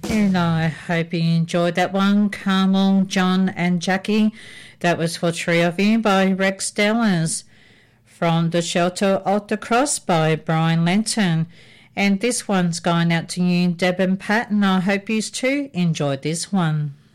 And I hope you enjoyed that one, Carmel, John and Jackie. That was for Tree of You by Rex Dellers. From The Shelter of the Cross by Brian Lenton. And this one's going out to you, Deb and Pat, and I hope you too enjoyed this one.